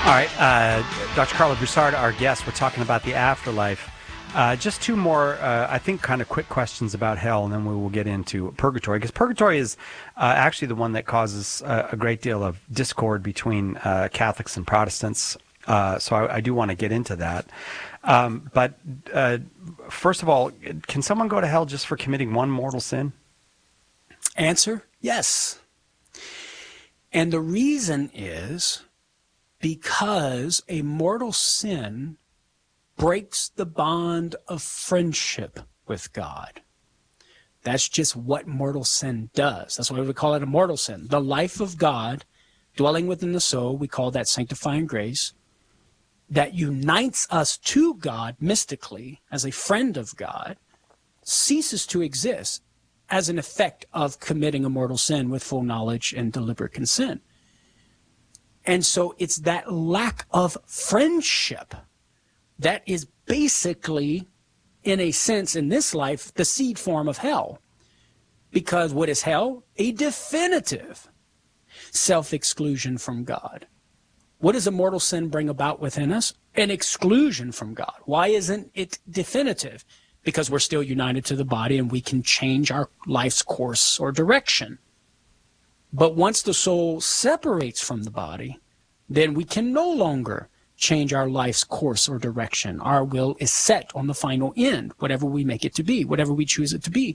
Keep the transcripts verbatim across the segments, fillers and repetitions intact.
All right, uh, Doctor Carlo Broussard, our guest, we're talking about the afterlife. Uh, just two more, uh, I think, kind of quick questions about hell, and then we will get into purgatory, because purgatory is uh, actually the one that causes uh, a great deal of discord between uh, Catholics and Protestants. Uh, so I, I do want to get into that. Um, but uh, first of all, can someone go to hell just for committing one mortal sin? Answer, yes. And the reason is because a mortal sin breaks the bond of friendship with God. That's just what mortal sin does. That's why we call it a mortal sin. The life of God dwelling within the soul, we call that sanctifying grace, that unites us to God mystically as a friend of God, ceases to exist as an effect of committing a mortal sin with full knowledge and deliberate consent. And so it's that lack of friendship that is basically, in a sense, in this life, the seed form of hell. Because what is hell? A definitive self-exclusion from God. What does a mortal sin bring about within us? An exclusion from God. Why isn't it definitive? Because we're still united to the body and we can change our life's course or direction. But once the soul separates from the body, then we can no longer change our life's course or direction. Our will is set on the final end, whatever we make it to be, whatever we choose it to be.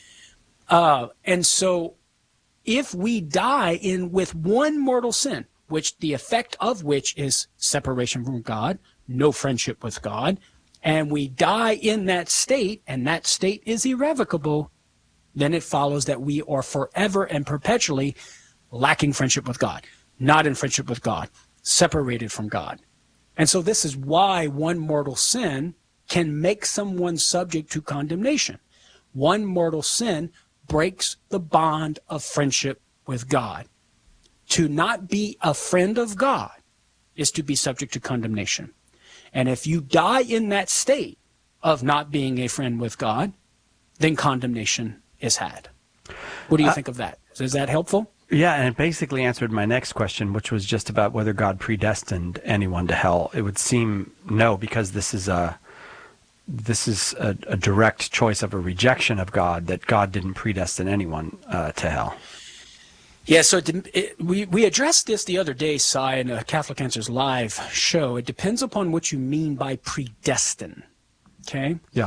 Uh, and so if we die in with one mortal sin, which the effect of which is separation from God, no friendship with God, and we die in that state, and that state is irrevocable, then it follows that we are forever and perpetually lacking friendship with God, not in friendship with God, separated from God. And so this is why one mortal sin can make someone subject to condemnation. One mortal sin breaks the bond of friendship with God. To not be a friend of God is to be subject to condemnation. And if you die in that state of not being a friend with God, then condemnation is had. What do you uh, think of that? Is that helpful? Yeah, and it basically answered my next question, which was just about whether God predestined anyone to hell. It would seem no, because this is a this is a, a direct choice of a rejection of God, that God didn't predestine anyone uh, to hell. Yeah, so it, it, we, we addressed this the other day, Cy, in a Catholic Answers Live show. It depends upon what you mean by predestine, okay? Yeah.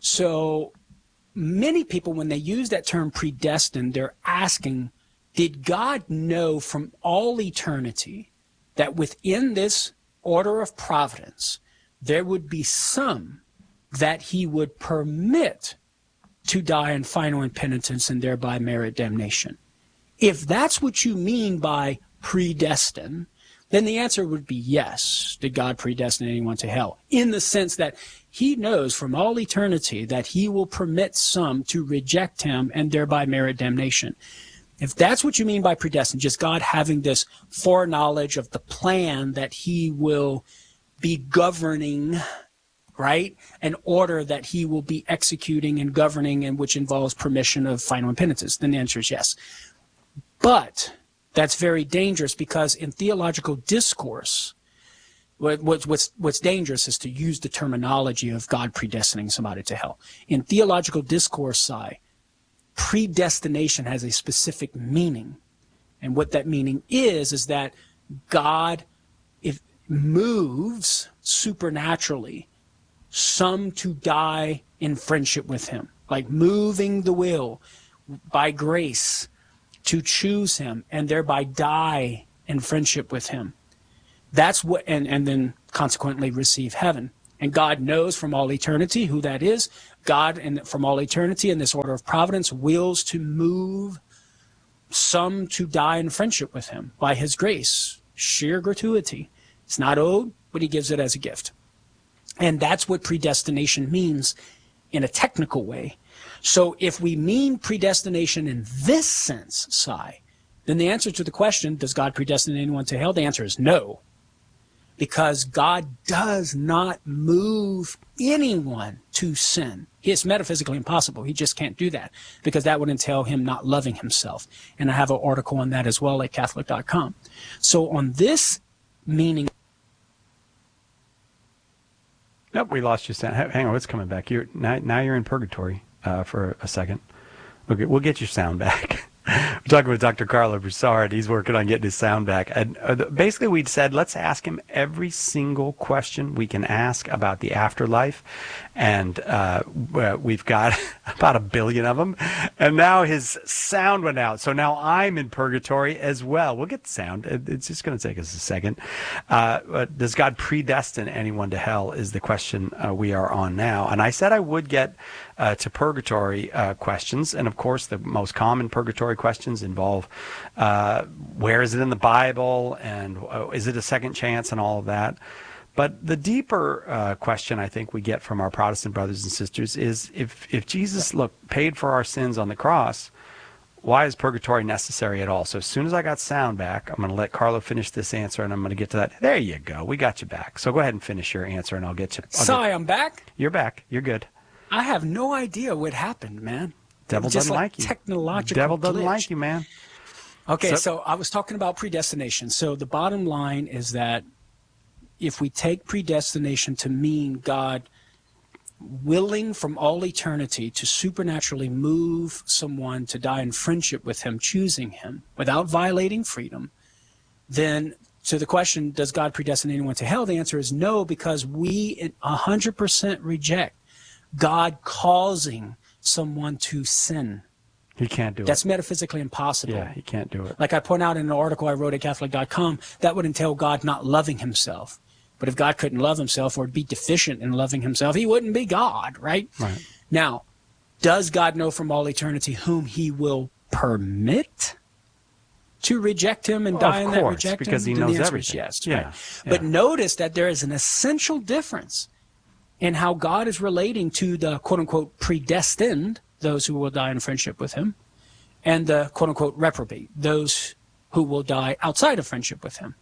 So many people, when they use that term predestined, they're asking, did God know from all eternity that within this order of providence, there would be some that he would permit to die in final impenitence and thereby merit damnation? If that's what you mean by predestined, then the answer would be yes. Did God predestine anyone to hell? In the sense that he knows from all eternity that he will permit some to reject him and thereby merit damnation. If that's what you mean by predestined, just God having this foreknowledge of the plan that he will be governing, right? An order that he will be executing and governing, and which involves permission of final impenitence, then the answer is yes. But that's very dangerous, because in theological discourse, what, what, what's, what's dangerous is to use the terminology of God predestining somebody to hell. In theological discourse, Si, predestination has a specific meaning. And what that meaning is, is that God if moves supernaturally some to die in friendship with him, like moving the will by grace to choose him and thereby die in friendship with him. That's what, and, and then consequently receive heaven. And God knows from all eternity who that is. God, and from all eternity in this order of providence, wills to move some to die in friendship with him by his grace. Sheer gratuity. It's not owed, but he gives it as a gift. And that's what predestination means in a technical way. So if we mean predestination in this sense, Si, then the answer to the question, does God predestine anyone to hell? The answer is no. Because God does not move anyone to sin. It's metaphysically impossible. He just can't do that, because that would entail him not loving himself. And I have an article on that as well at Catholic dot com. So on this meaning Nope, we lost you. Sound. Hang on, it's coming back. You're now, now you're in purgatory uh, for a second. Okay, we'll get your sound back. We're talking with Doctor Carlo Broussard. He's working on getting his sound back. And uh, basically, we said, let's ask him every single question we can ask about the afterlife. And uh, we've got about a billion of them. And now his sound went out. So now I'm in purgatory as well. We'll get the sound. It's just going to take us a second. Uh, does God predestine anyone to hell is the question uh, we are on now. And I said I would get uh, to purgatory uh, questions. And, of course, the most common purgatory questions involve uh, where is it in the Bible and uh, is it a second chance and all of that. But the deeper uh, question I think we get from our Protestant brothers and sisters is if, if Jesus, look, paid for our sins on the cross, why is purgatory necessary at all? So as soon as I got sound back, I'm going to let Carlo finish this answer, and I'm going to get to that. There you go. We got you back. So go ahead and finish your answer, and I'll get you. I'll Sorry, get, I'm back? You're back. You're good. I have no idea what happened, man. Devil Just doesn't like, like you. Technological Devil doesn't glitch. like you, man. Okay, So- so I was talking about predestination. So the bottom line is that if we take predestination to mean God willing from all eternity to supernaturally move someone to die in friendship with him, choosing him without violating freedom, then to the question, does God predestine anyone to hell? The answer is no, because we one hundred percent reject God causing someone to sin. He can't do That's it. metaphysically impossible. Yeah, he can't do it. Like I point out in an article I wrote at Catholic dot com, that would entail God not loving himself. But if God couldn't love himself or be deficient in loving himself, he wouldn't be God, right? Right. Now, does God know from all eternity whom he will permit to reject him and Well, die of in that course, reject because him? he Then knows the answer everything. is yes. Yeah, Right? yeah. But notice that there is an essential difference in how God is relating to the quote-unquote predestined, those who will die in friendship with him, and the quote-unquote reprobate, those who will die outside of friendship with him.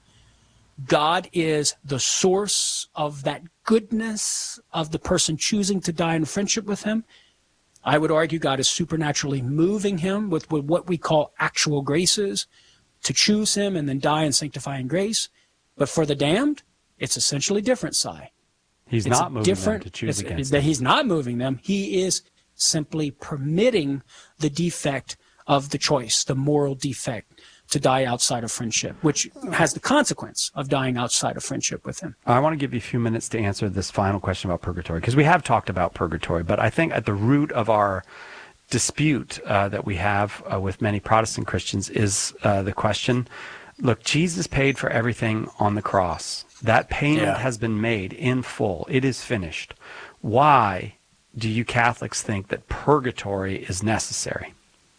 God is the source of that goodness of the person choosing to die in friendship with him. I would argue God is supernaturally moving him with, with what we call actual graces to choose him and then die in sanctifying grace. But for the damned, it's essentially different, Si. He's It's not a moving different, them to choose it's- against that them. He's not moving them. He is simply permitting the defect of the choice, the moral defect, to die outside of friendship, which has the consequence of dying outside of friendship with him. I want to give you a few minutes to answer this final question about purgatory, because we have talked about purgatory, but I think at the root of our dispute uh, that we have uh, with many Protestant Christians is uh, the question, look, Jesus paid for everything on the cross. That payment Yeah. has been made in full. It is finished. Why do you Catholics think that purgatory is necessary?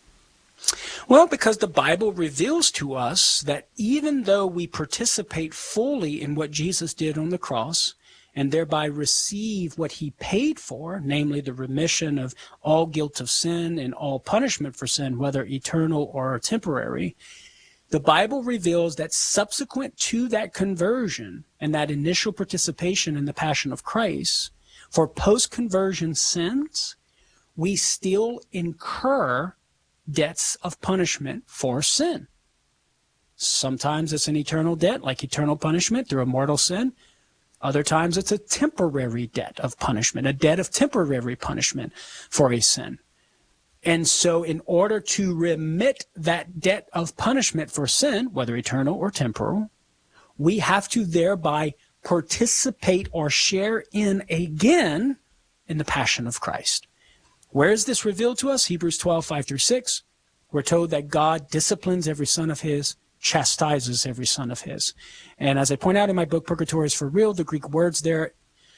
Well, because the Bible reveals to us that even though we participate fully in what Jesus did on the cross and thereby receive what he paid for, namely the remission of all guilt of sin and all punishment for sin, whether eternal or temporary, the Bible reveals that subsequent to that conversion and that initial participation in the passion of Christ, for post-conversion sins, we still incur debts of punishment for sin. Sometimes it's an eternal debt, like eternal punishment through a mortal sin. Other times it's a temporary debt of punishment, a debt of temporary punishment for a sin. And so in order to remit that debt of punishment for sin, whether eternal or temporal, we have to thereby participate or share in again in the passion of Christ. Where is this revealed to us? Hebrews twelve, five through six. We're told that God disciplines every son of his, chastises every son of his. And as I point out in my book, Purgatory is for Real, the Greek words there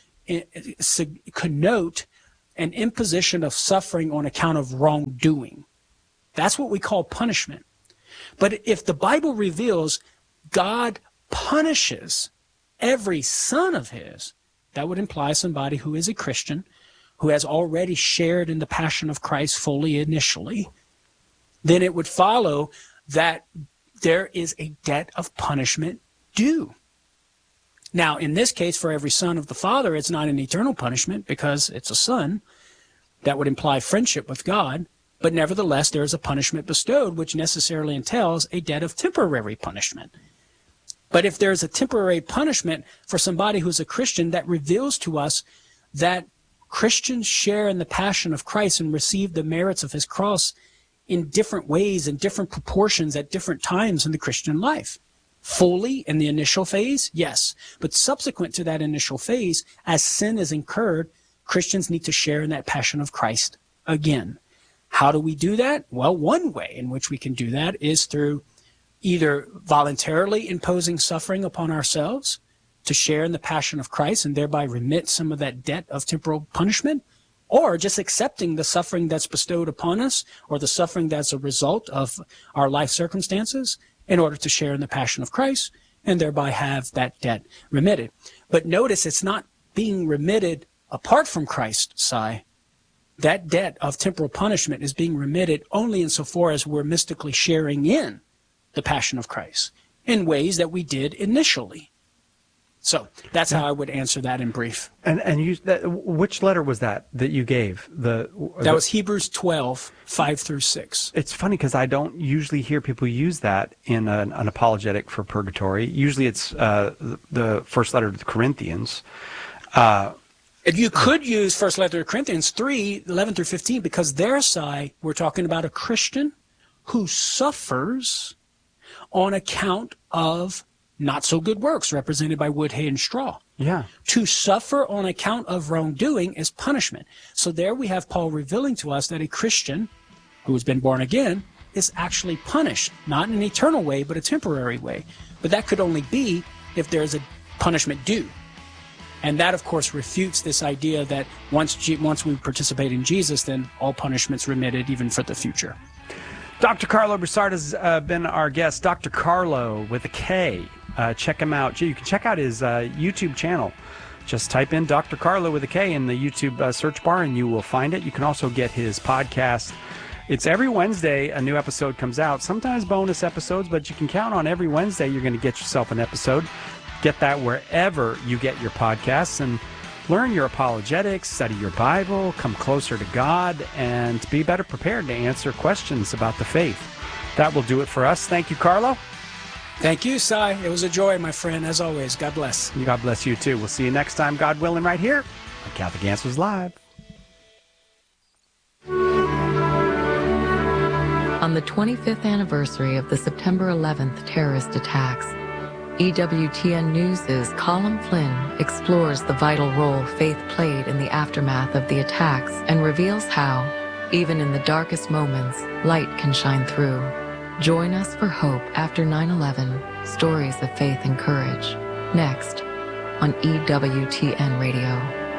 connote an imposition of suffering on account of wrongdoing. That's what we call punishment. But if the Bible reveals God punishes every son of his, that would imply somebody who is a Christian, who has already shared in the passion of Christ fully initially, then it would follow that there is a debt of punishment due. Now, in this case, for every son of the Father, it's not an eternal punishment because it's a son. That would imply friendship with God. But nevertheless, there is a punishment bestowed, which necessarily entails a debt of temporary punishment. But if there's a temporary punishment for somebody who's a Christian, that reveals to us that Christians share in the passion of Christ and receive the merits of his cross in different ways, in different proportions, at different times in the Christian life. Fully in the initial phase, yes. But subsequent to that initial phase, as sin is incurred, Christians need to share in that passion of Christ again. How do we do that? Well, one way in which we can do that is through either voluntarily imposing suffering upon ourselves to share in the passion of Christ and thereby remit some of that debt of temporal punishment, or just accepting the suffering that's bestowed upon us or the suffering that's a result of our life circumstances in order to share in the passion of Christ and thereby have that debt remitted. But notice it's not being remitted apart from Christ, Si. That debt of temporal punishment is being remitted only insofar as we're mystically sharing in the passion of Christ in ways that we did initially. So that's how I would answer that in brief. And and you, that, which letter was that that you gave? The that the, was Hebrews twelve, five through six. It's funny because I don't usually hear people use that in an, an apologetic for purgatory. Usually it's uh, the first letter to the Corinthians. Uh, If you could use First Letter to Corinthians three, eleven through fifteen, because their side, we're talking about a Christian who suffers on account of not so good works, represented by wood, hay, and straw. Yeah. To suffer on account of wrongdoing is punishment. So there we have Paul revealing to us that a Christian who has been born again is actually punished, not in an eternal way, but a temporary way. But that could only be if there's a punishment due. And that, of course, refutes this idea that once G- once we participate in Jesus, then all punishment's remitted, even for the future. Doctor Carlo Broussard has uh, been our guest. Doctor Carlo with a K. Uh, check him out. You can check out his uh, YouTube channel. Just type in Doctor Carlo with a K in the YouTube uh, search bar, and you will find it. You can also get his podcast. It's every Wednesday a new episode comes out. Sometimes bonus episodes, but you can count on every Wednesday you're going to get yourself an episode. Get that wherever you get your podcasts and learn your apologetics, study your Bible, come closer to God, and be better prepared to answer questions about the faith. That will do it for us. Thank you, Carlo. Thank you, Si. It was a joy, my friend, as always. God bless. God bless you, too. We'll see you next time, God willing, right here on Catholic Answers Live. On the twenty-fifth anniversary of the September eleventh terrorist attacks, E W T N News' Colin Flynn explores the vital role faith played in the aftermath of the attacks and reveals how, even in the darkest moments, light can shine through. Join us for Hope After nine eleven, Stories of Faith and Courage, next on E W T N Radio.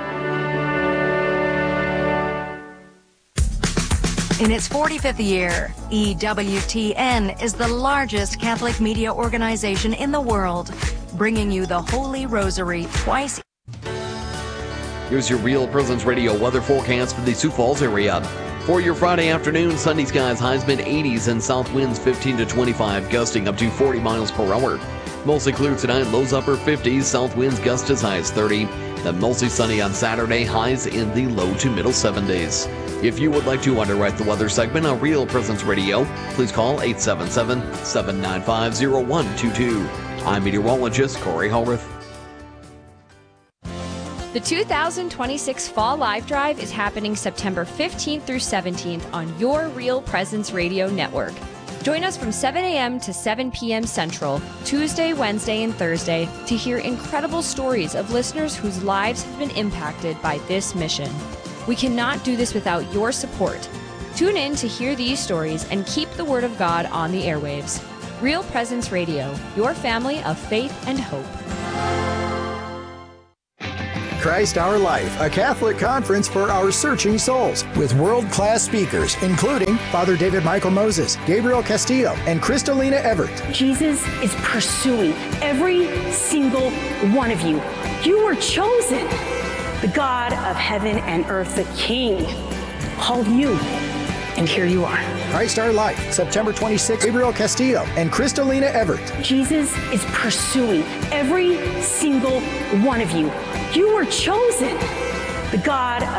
In its forty-fifth year, E W T N is the largest Catholic media organization in the world, bringing you the Holy Rosary twice. Here's your Real Presence Radio weather forecast for the Sioux Falls area. For your Friday afternoon, sunny skies, highs mid eighties and south winds fifteen to twenty-five, gusting up to forty miles per hour. Mostly clear tonight, lows upper fifties, south winds gust as high as thirty. Then mostly sunny on Saturday, highs in the low to middle seventies. If you would like to underwrite the weather segment on Real Presence Radio, please call eight seven seven, seven nine five, zero one two two. I'm meteorologist Corey Hallworth. The two thousand twenty-six Fall Live Drive is happening September fifteenth through seventeenth on your Real Presence Radio Network. Join us from seven a.m. to seven p.m. Central, Tuesday, Wednesday, and Thursday to hear incredible stories of listeners whose lives have been impacted by this mission. We cannot do this without your support. Tune in to hear these stories and keep the Word of God on the airwaves. Real Presence Radio, your family of faith and hope. Christ Our Life, a Catholic conference for our searching souls, with world-class speakers, including Father David Michael Moses, Gabriel Castillo, and Kristalina Everett. Jesus is pursuing every single one of you. You were chosen. The God of heaven and earth, the King, called you, and here you are. Christ Our Life, September twenty-sixth, Gabriel Castillo and Kristalina Everett. Jesus is pursuing every single one of you. You were chosen. The God of